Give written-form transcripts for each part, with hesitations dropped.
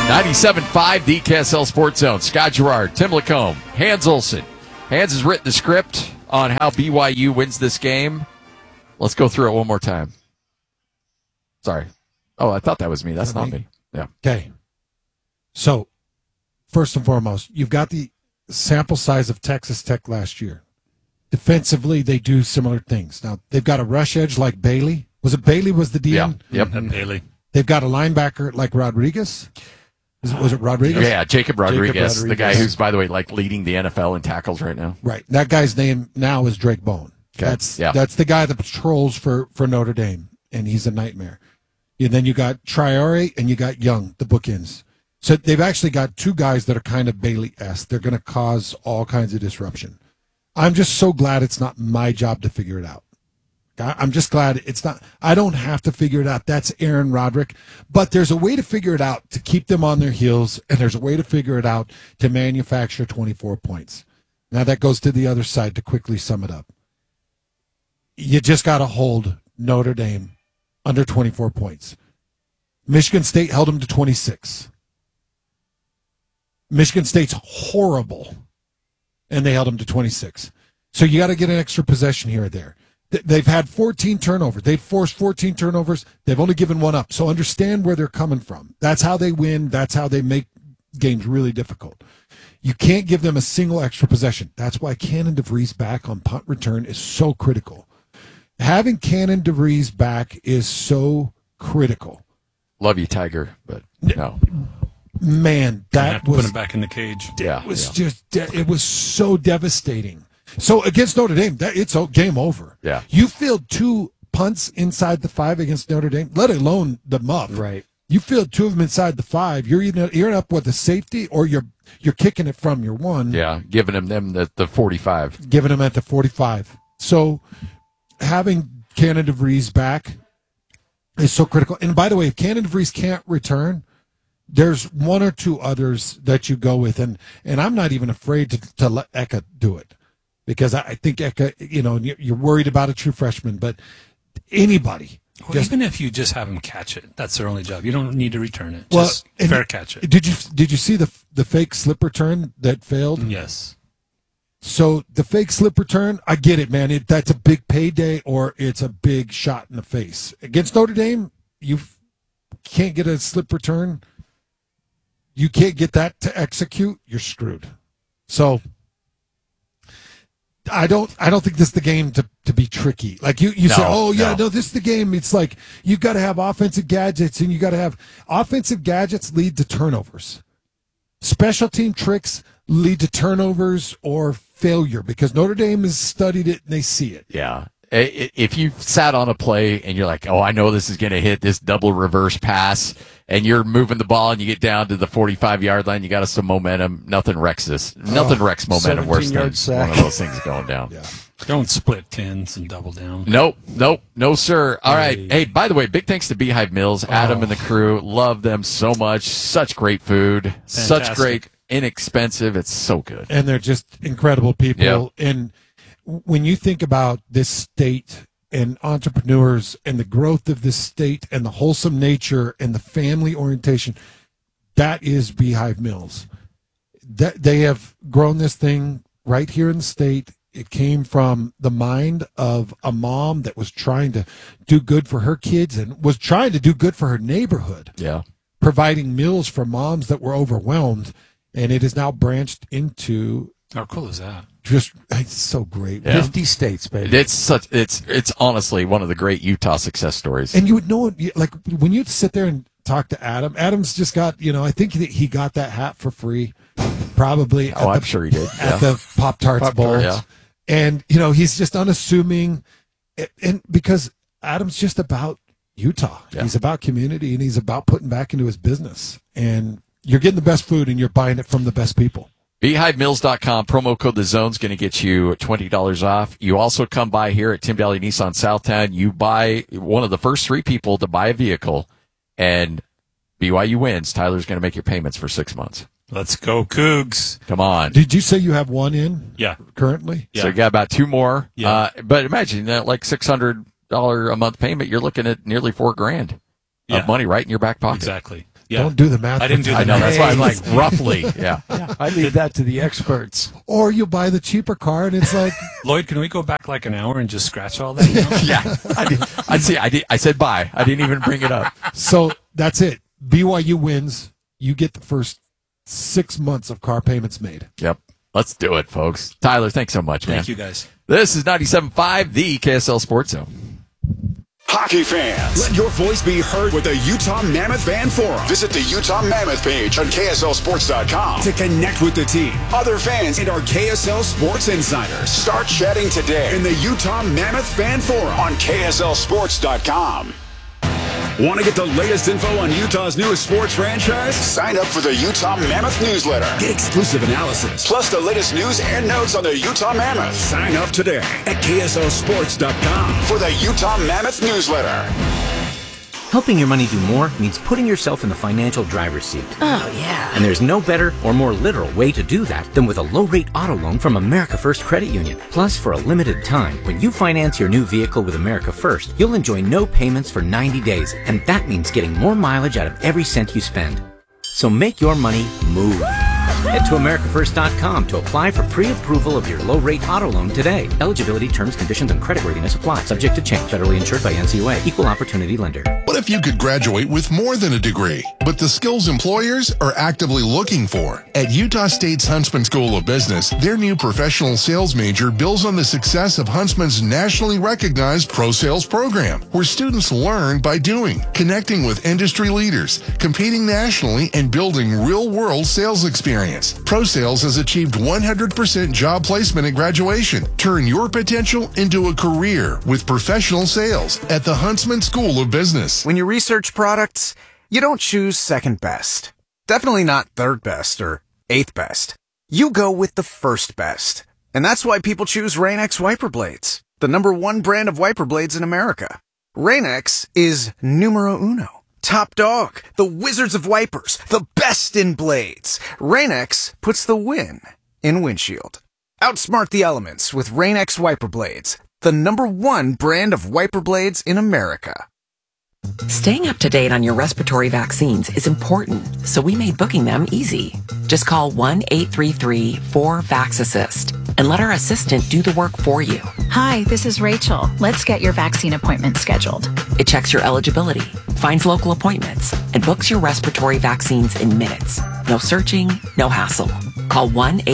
97.5 DKSL Sports Zone. Scott Gerard, Tim Lacombe, Hans Olsen. Hans has written the script on how BYU wins this game. Let's go through it one more time. Sorry. Oh, I thought that was me. That's not me. Yeah. Okay. So, first and foremost, you've got the sample size of Texas Tech last year. Defensively, they do similar things. Now, they've got a rush edge like Bailey. Was it Bailey was the DN? Yeah. Yep. Bailey. They've got a linebacker like Rodriguez. Was it Rodriguez? Yeah, Jacob Rodriguez, the guy Rodriguez. who's, by the way, like leading the NFL in tackles right now. Right. That guy's name now is Drake Bowen. Okay. That's the guy that patrols for Notre Dame, and he's a nightmare. And then you got Traore and you got Young, the bookends. So they've actually got two guys that are kind of Bailey-esque. They're going to cause all kinds of disruption. I'm just so glad it's not my job to figure it out. I'm just glad it's not. I don't have to figure it out. That's Aaron Roderick. But there's a way to figure it out to keep them on their heels, and there's a way to figure it out to manufacture 24 points. Now that goes to the other side to quickly sum it up. You just got to hold Notre Dame under 24 points. Michigan State held them to 26. Michigan State's horrible, and they held them to 26. So you got to get an extra possession here or there. They've had 14 turnovers. They've forced 14 turnovers. They've only given one up. So understand where they're coming from. That's how they win. That's how they make games really difficult. You can't give them a single extra possession. That's why Cannon DeVries back on punt return is so critical. Having Cannon DeVries back is so critical. Love you, Tiger, but no. Man, that put was him back in the cage. Yeah, it was just it was so devastating. So against Notre Dame, it's game over. Yeah. You field two punts inside the 5 against Notre Dame, let alone the muff. Right. You field two of them inside the 5. You're up with a safety, or you're kicking it from your 1. Yeah, giving them the 45. Giving them at the 45. So having Cannon DeVries back is so critical. And by the way, if Cannon DeVries can't return, there's one or two others that you go with, and I'm not even afraid to let Eka do it, because I think Eka, you're worried about a true freshman, but anybody. Well, even if you just have them catch it, that's their only job. You don't need to return it. Well, Just fair catch it. Did you see the fake slip return that failed? Yes. So the fake slip return, I get it, man. That's a big payday, or it's a big shot in the face. Against Notre Dame, you can't get a slip return. You can't get that to execute. You're screwed. So I don't think this is the game to be tricky. Like you say, no, this is the game. It's like you've got to have offensive gadgets, and you got to have offensive gadgets lead to turnovers. Special team tricks lead to turnovers or failure, because Notre Dame has studied it and they see it. Yeah. If you sat on a play and you're like, oh, I know this is going to hit this double reverse pass, and you're moving the ball and you get down to the 45-yard line, you got some momentum. Nothing wrecks this. Nothing wrecks momentum worse than one of those things going down. Yeah. Don't split tens and double down. Nope, no, sir. All right. Hey, by the way, big thanks to Beehive Mills, Adam and the crew. Love them so much. Such great food. Fantastic. Such great, inexpensive. It's so good. And they're just incredible people. Yep. And when you think about this state and entrepreneurs and the growth of this state and the wholesome nature and the family orientation, that is Beehive Mills. That they have grown this thing right here in the state. It came from the mind of a mom that was trying to do good for her kids and was trying to do good for her neighborhood. Yeah. Providing meals for moms that were overwhelmed, and it is now branched into. How cool is that? It's so great. Yeah. 50 states, baby. It's honestly one of the great Utah success stories. And you would know it, like when you sit there and talk to Adam. Adam's just got, I think that he got that hat for free, probably. I'm sure he did. At the Pop-Tarts Bowl. Yeah. And, he's just unassuming. And because Adam's just about Utah. Yeah. He's about community, and he's about putting back into his business. And you're getting the best food, and you're buying it from the best people. BeehiveMills.com, promo code The Zone's going to get you $20 off. You also come by here at Tim Daly Nissan Southtown. You buy one of the first 3 people to buy a vehicle, and BYU wins. Tyler's going to make your payments for 6 months. Let's go, Cougs. Come on. Did you say you have one in? Yeah. Currently? Yeah. So you got about 2 more. Yeah. But imagine that, like $600 a month payment, you're looking at nearly $4,000 of money right in your back pocket. Exactly. Yeah. Don't do the math. I didn't do I the know. That's why I'm like, Hey. roughly. Yeah. I leave that to the experts. Or you buy the cheaper car, and it's like, Lloyd, can we go back like an hour and just scratch all that? You know? Yeah. I said bye. I didn't even bring it up. so that's it. BYU wins. You get the first 6 months of car payments made. Yep. Let's do it, folks. Tyler, thanks so much, man. Thank you, guys. This is 97.5, the KSL Sports Zone. Hockey fans, let your voice be heard with the Utah Mammoth Fan Forum. Visit the Utah Mammoth page on KSLSports.com to connect with the team, other fans, and our KSL Sports insiders. Start chatting today in the Utah Mammoth Fan Forum on KSLSports.com. Want to get the latest info on Utah's newest sports franchise? Sign up for the Utah Mammoth newsletter. Get exclusive analysis, plus the latest news and notes on the Utah Mammoth. Sign up today at KSLSports.com for the Utah Mammoth newsletter. Helping your money do more means putting yourself in the financial driver's seat. Oh, yeah. And there's no better or more literal way to do that than with a low-rate auto loan from America First Credit Union. Plus, for a limited time, when you finance your new vehicle with America First, you'll enjoy no payments for 90 days. And that means getting more mileage out of every cent you spend. So make your money move. Head to AmericaFirst.com to apply for pre-approval of your low-rate auto loan today. Eligibility, terms, conditions, and creditworthiness apply. Subject to change. Federally insured by NCUA. Equal opportunity lender. What if you could graduate with more than a degree, but the skills employers are actively looking for? At Utah State's Huntsman School of Business, their new professional sales major builds on the success of Huntsman's nationally recognized Pro Sales program, where students learn by doing, connecting with industry leaders, competing nationally, and building real-world sales experience. Pro Sales has achieved 100% job placement at graduation. Turn your potential into a career with professional sales at the Huntsman School of Business. When you research products, you don't choose second best. Definitely not third best or eighth best. You go with the first best. And that's why people choose Rain-X wiper blades, the #1 brand of wiper blades in America. Rain-X is numero uno. Top dog, the wizards of wipers, the best in blades. Rain-X puts the win in windshield. Outsmart the elements with Rain-X wiper blades, the #1 brand of wiper blades in America. Staying up to date on your respiratory vaccines is important, so we made booking them easy. Just call 1-833-4VAX-ASSIST and let our assistant do the work for you. Hi, this is Rachel. Let's get your vaccine appointment scheduled. It checks your eligibility, finds local appointments, and books your respiratory vaccines in minutes. No searching, no hassle. Call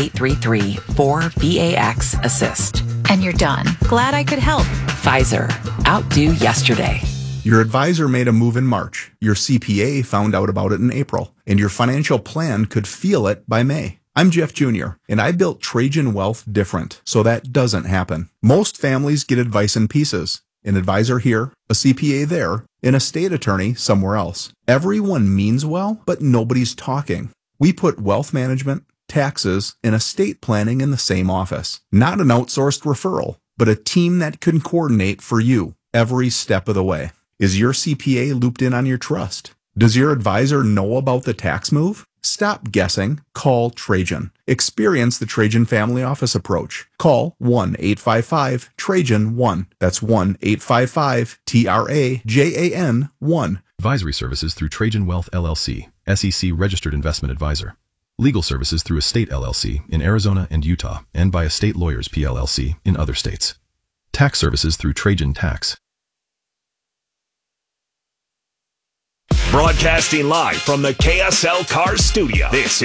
1-833-4VAX-ASSIST. And you're done. Glad I could help. Pfizer. Outdo yesterday. Your advisor made a move in March, your CPA found out about it in April, and your financial plan could feel it by May. I'm Jeff Jr., and I built Trajan Wealth different, so that doesn't happen. Most families get advice in pieces. An advisor here, a CPA there, and a state attorney somewhere else. Everyone means well, but nobody's talking. We put wealth management, taxes, and estate planning in the same office. Not an outsourced referral, but a team that can coordinate for you every step of the way. Is your CPA looped in on your trust? Does your advisor know about the tax move? Stop guessing. Call Trajan. Experience the Trajan Family Office approach. Call 1-855-TRAJAN-1. That's 1-855-TRAJAN-1. Advisory services through Trajan Wealth LLC, SEC registered investment advisor. Legal services through Estate LLC in Arizona and Utah and by Estate Lawyers PLLC in other states. Tax services through Trajan Tax. Broadcasting live from the KSL Cars studio. This